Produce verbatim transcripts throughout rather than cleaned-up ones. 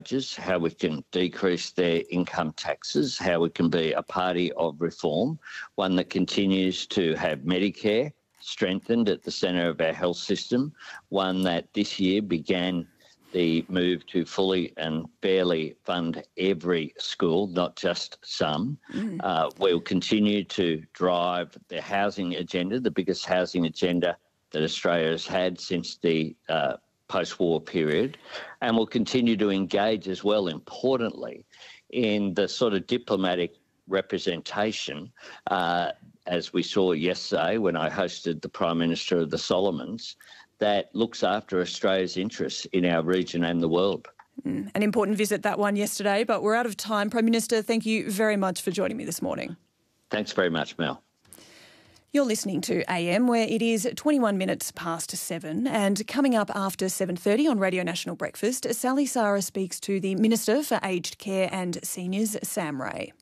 just how we can decrease their income taxes, how we can be a party of reform, one that continues to have Medicare strengthened at the centre of our health system, one that this year began the move to fully and fairly fund every school, not just some. Mm. Uh, we'll continue to drive the housing agenda, the biggest housing agenda that Australia has had since the uh, post-war period, and we'll continue to engage as well, importantly, in the sort of diplomatic representation, uh, as we saw yesterday when I hosted the Prime Minister of the Solomons, that looks after Australia's interests in our region and the world. Mm, an important visit, that one yesterday, but we're out of time. Prime Minister, thank you very much for joining me this morning. Thanks very much, Mel. You're listening to A M, where it is twenty-one minutes past seven, and coming up after seven thirty on Radio National Breakfast, Sally Sara speaks to the Minister for Aged Care and Seniors, Sam Ray.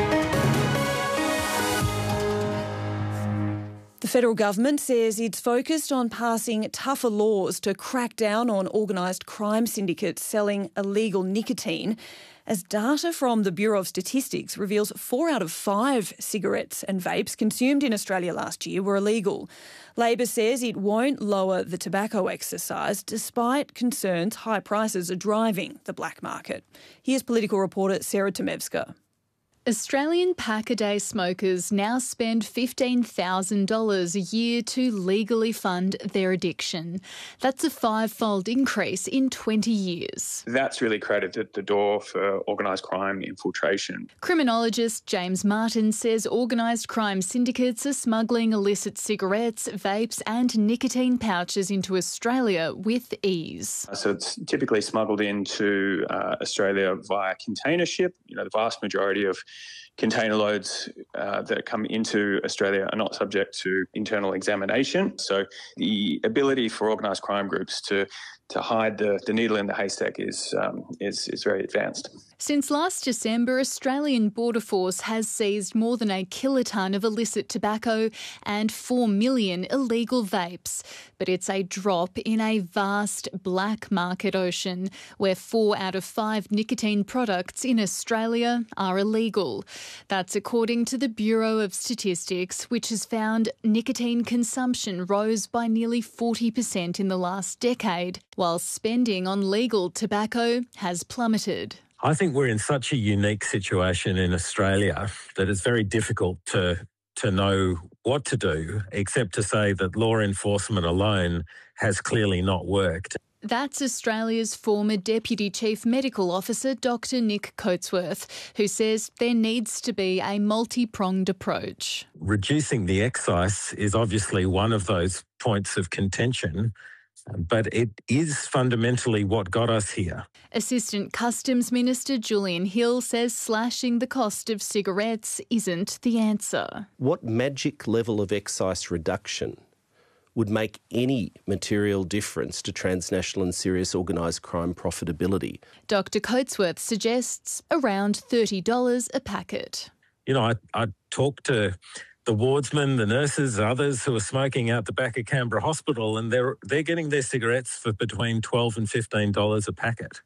The federal government says it's focused on passing tougher laws to crack down on organised crime syndicates selling illegal nicotine, as data from the Bureau of Statistics reveals four out of five cigarettes and vapes consumed in Australia last year were illegal. Labor says it won't lower the tobacco exercise despite concerns high prices are driving the black market. Here's political reporter Sarah Tomevska. Australian pack-a-day smokers now spend fifteen thousand dollars a year to legally fund their addiction. That's a five-fold increase in twenty years. That's really created the door for organised crime infiltration. Criminologist James Martin says organised crime syndicates are smuggling illicit cigarettes, vapes and nicotine pouches into Australia with ease. So it's typically smuggled into uh, Australia via container ship. You know, the vast majority of container loads uh, that come into Australia are not subject to internal examination. So the ability for organised crime groups to to hide the, the needle in the haystack is, um, is is very advanced. Since last December, Australian Border Force has seized more than a kilotonne of illicit tobacco and four million illegal vapes. But it's a drop in a vast black market ocean where four out of five nicotine products in Australia are illegal. That's according to the Bureau of Statistics, which has found nicotine consumption rose by nearly forty percent in the last decade, while spending on legal tobacco has plummeted. I think we're in such a unique situation in Australia that it's very difficult to to know what to do, except to say that law enforcement alone has clearly not worked. That's Australia's former Deputy Chief Medical Officer, Doctor Nick Coatsworth, who says there needs to be a multi-pronged approach. Reducing the excise is obviously one of those points of contention, but it is fundamentally what got us here. Assistant Customs Minister Julian Hill says slashing the cost of cigarettes isn't the answer. What magic level of excise reduction would make any material difference to transnational and serious organised crime profitability? Doctor Coatsworth suggests around thirty dollars a packet. You know, I, I talked to the wardsmen, the nurses, others who are smoking out the back of Canberra Hospital, and they're they're getting their cigarettes for between twelve and fifteen dollars a packet.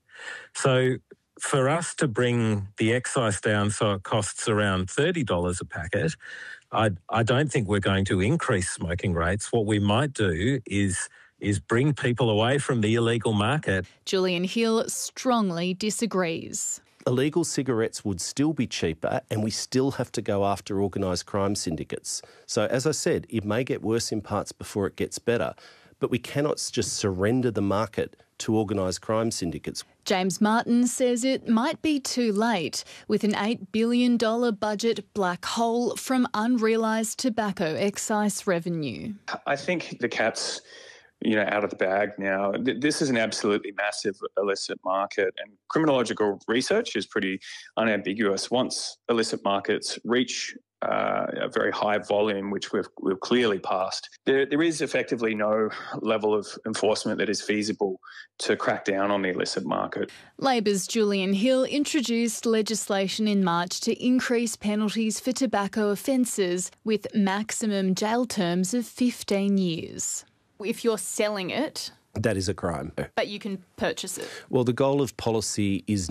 So for us to bring the excise down so it costs around thirty dollars a packet, I I don't think we're going to increase smoking rates. What we might do is is bring people away from the illegal market. Julian Hill strongly disagrees. Illegal cigarettes would still be cheaper and we still have to go after organised crime syndicates. So, as I said, it may get worse in parts before it gets better, but we cannot just surrender the market to organised crime syndicates. James Martin says it might be too late with an eight billion dollars budget black hole from unrealised tobacco excise revenue. I think the cat's you know, out of the bag now. This is an absolutely massive illicit market, and criminological research is pretty unambiguous. Once illicit markets reach uh, a very high volume, which we've, we've clearly passed, there, there is effectively no level of enforcement that is feasible to crack down on the illicit market. Labor's Julian Hill introduced legislation in March to increase penalties for tobacco offences with maximum jail terms of fifteen years. If you're selling it, That is a crime. But you can purchase it. Well, the goal of policy is